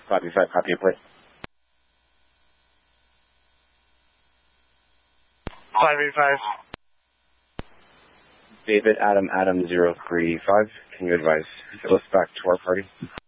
Copy 5, copy your plate. 585. David Adam 035. Can you advise? Fill us back to our party.